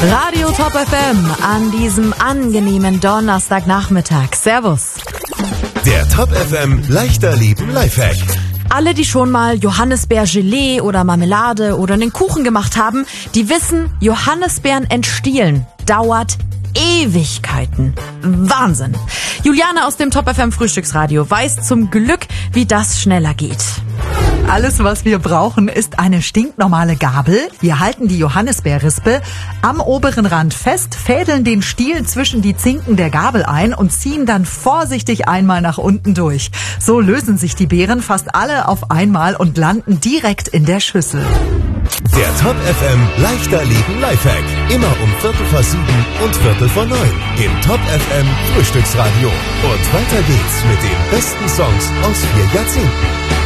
Radio Top FM an diesem angenehmen Donnerstagnachmittag. Servus. Der Top FM Leichter Leben Lifehack. Alle, die schon mal Johannisbeer-Gelee oder Marmelade oder einen Kuchen gemacht haben, die wissen, Johannisbeeren entstielen dauert Ewigkeiten. Wahnsinn. Juliane aus dem Top FM Frühstücksradio weiß zum Glück, wie das schneller geht. Alles, was wir brauchen, ist eine stinknormale Gabel. Wir halten die Johannisbeerrispe am oberen Rand fest, fädeln den Stiel zwischen die Zinken der Gabel ein und ziehen dann vorsichtig einmal nach unten durch. So lösen sich die Beeren fast alle auf einmal und landen direkt in der Schüssel. Der Top FM Leichter Leben Lifehack. Immer um 7:15 und 8:45 im Top FM Frühstücksradio. Und weiter geht's mit den besten Songs aus 4 Jahrzehnten.